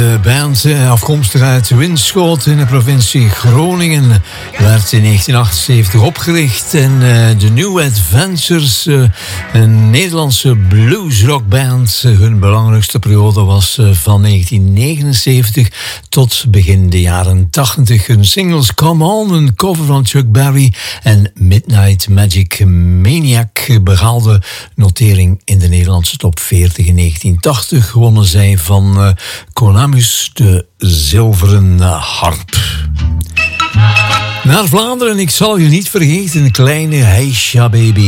band, afkomstig uit Winschoten in de provincie Groningen, werd in 1978 opgericht. En de New Adventures, een Nederlandse bluesrockband. Hun belangrijkste periode was van 1979 tot begin de jaren 80. Hun singles Come On, een cover van Chuck Berry, en Midnight Magic Maniac behaalden notering in de Nederlandse top 40 in 1980. Gewonnen zij van Colamus, de zilveren harp. Naar Vlaanderen, ik zal je niet vergeten, een kleine Heisha baby.